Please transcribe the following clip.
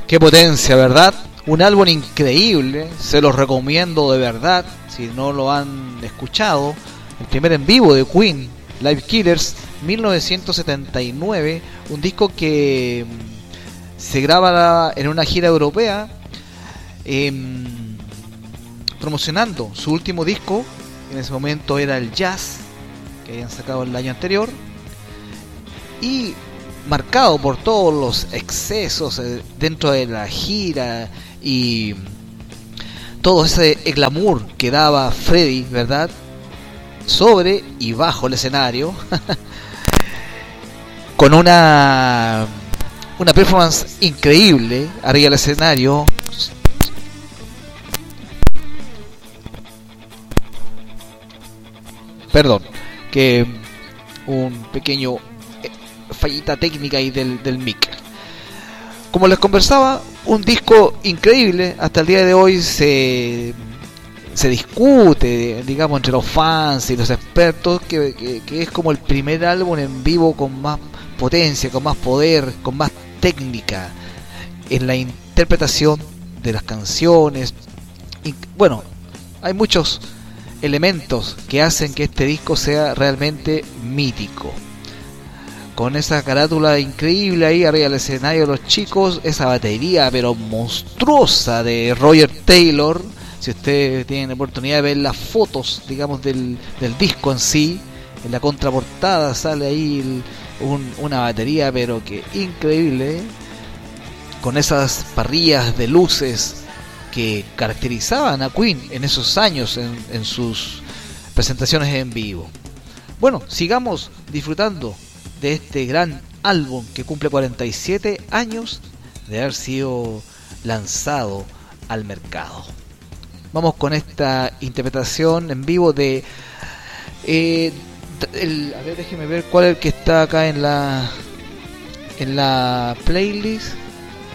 Qué potencia, ¿verdad? Un álbum increíble, se los recomiendo de verdad, si no lo han escuchado. El primer en vivo de Queen, Live Killers, 1979, un disco que se graba en una gira europea, promocionando su último disco. En ese momento era el Jazz, que habían sacado el año anterior, y marcado por todos los excesos dentro de la gira y todo ese glamour que daba Freddie, ¿verdad? Sobre y bajo el escenario con una performance increíble arriba del escenario. Perdón, que un pequeño fallita técnica ahí del mic. Como les conversaba, un disco increíble. Hasta el día de hoy se discute, digamos, entre los fans y los expertos que es como el primer álbum en vivo con más potencia, con más poder, con más técnica en la interpretación de las canciones. Y, bueno, hay muchos elementos que hacen que este disco sea realmente mítico. Con esa carátula increíble ahí arriba del escenario de los chicos, esa batería pero monstruosa de Roger Taylor. Si ustedes tienen la oportunidad de ver las fotos, digamos, del disco en sí, en la contraportada sale ahí una batería pero que increíble, con esas parrillas de luces que caracterizaban a Queen en esos años en sus presentaciones en vivo. Bueno, sigamos disfrutando de este gran álbum que cumple 47 años de haber sido lanzado al mercado. Vamos con esta interpretación en vivo de a ver, déjeme ver cuál es el que está acá en la playlist.